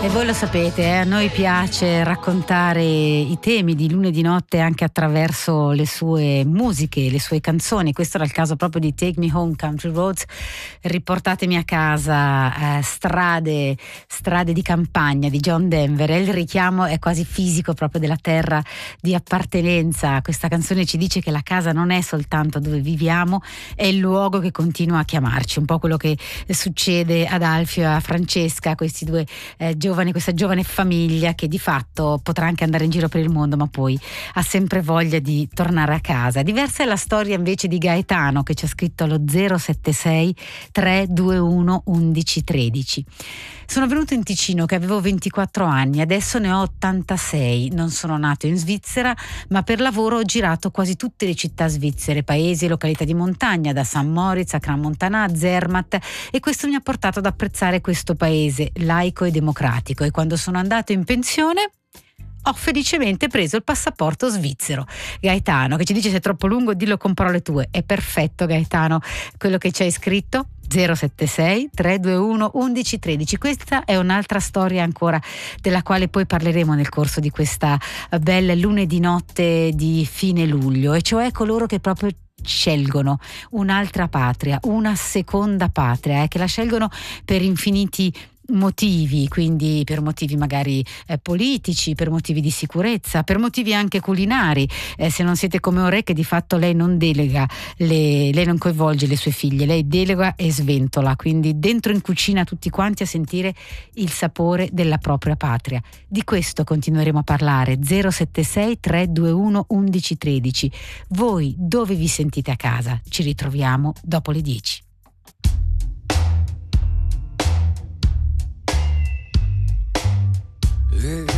E voi lo sapete, a noi piace raccontare i temi di Lunedì Notte anche attraverso le sue musiche, le sue canzoni. Questo era il caso proprio di Take Me Home Country Roads, riportatemi a casa, strade di campagna di John Denver. Il richiamo è quasi fisico proprio della terra di appartenenza. Questa canzone ci dice che la casa non è soltanto dove viviamo, è il luogo che continua a chiamarci, un po' quello che succede ad Alfio e a Francesca, questi due questa giovane famiglia che di fatto potrà anche andare in giro per il mondo, ma poi ha sempre voglia di tornare a casa. Diversa è la storia invece di Gaetano, che ci ha scritto allo 076 321 1113. Sono venuto in Ticino che avevo 24 anni, adesso ne ho 86. Non sono nato in Svizzera, ma per lavoro ho girato quasi tutte le città svizzere, paesi e località di montagna, da St. Moritz a Crans-Montana a Zermatt, e questo mi ha portato ad apprezzare questo paese laico e democratico. E quando sono andato in pensione ho felicemente preso il passaporto svizzero. Gaetano, che ci dice: se è troppo lungo dillo con parole tue. È perfetto, Gaetano, quello che ci hai scritto. 076 321 1113. Questa è un'altra storia ancora, della quale poi parleremo nel corso di questa bella lunedì notte di fine luglio, e cioè coloro che proprio scelgono un'altra patria, una seconda patria, che la scelgono per infiniti motivi, quindi per motivi magari politici, per motivi di sicurezza, per motivi anche culinari. Se non siete come Ore, che di fatto lei non delega, lei non coinvolge le sue figlie, lei delega e sventola, quindi dentro in cucina tutti quanti a sentire il sapore della propria patria. Di questo continueremo a parlare. 076 321 1113. Voi dove vi sentite a casa? Ci ritroviamo dopo le 10. Yeah.